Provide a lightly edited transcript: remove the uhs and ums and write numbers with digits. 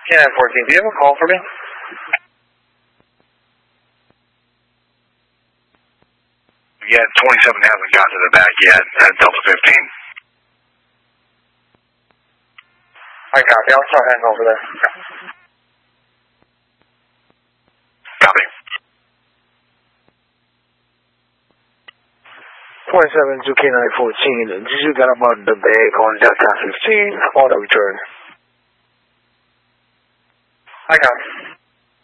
Yeah, 14. Do you have a call for me? Yeah, 27 hasn't got to the back yet at Delta 15. I copy. I'll start heading over there. Copy. 27 to K914, did you get about the bag on Delta 15 or the return? I copy.